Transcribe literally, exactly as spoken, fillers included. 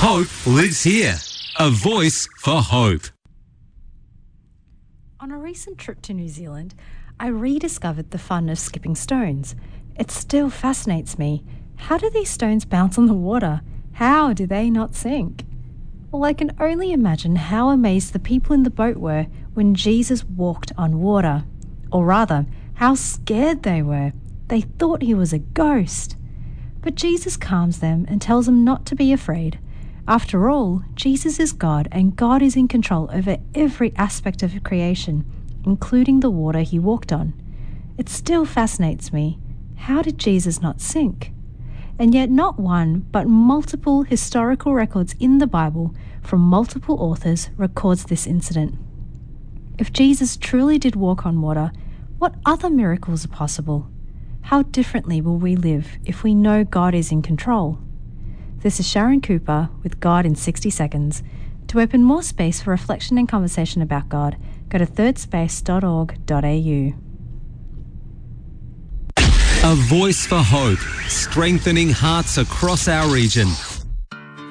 Hope lives here. A voice for hope. On a recent trip to New Zealand, I rediscovered the fun of skipping stones. It still fascinates me. How do these stones bounce on the water? How do they not sink? Well, I can only imagine how amazed the people in the boat were when Jesus walked on water. Or rather, how scared they were. They thought he was a ghost. But Jesus calms them and tells them not to be afraid. After all, Jesus is God, and God is in control over every aspect of creation, including the water he walked on. It still fascinates me. How did Jesus not sink? And yet not one, but multiple historical records in the Bible from multiple authors records this incident. If Jesus truly did walk on water, what other miracles are possible? How differently will we live if we know God is in control? This is Sharon Cooper with God in sixty seconds. To open more space for reflection and conversation about God, go to third space dot org dot a u. A voice for hope, strengthening hearts across our region.